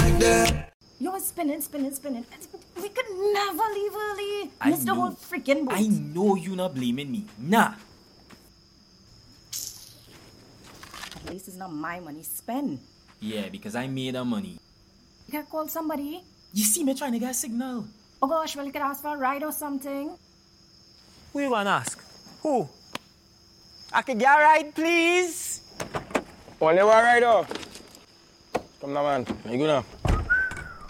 You're spinning. We could never leave early. Missed the whole freaking boat. I know you not blaming me. Nah. At least it's not my money spent. Yeah, because I made the money. You can call somebody. You see me trying to get a signal. Oh gosh, well, you could ask for a ride or something. Who you gonna ask? Who? I could get a ride, please? Only one ride, oh. Come now, man. You go now.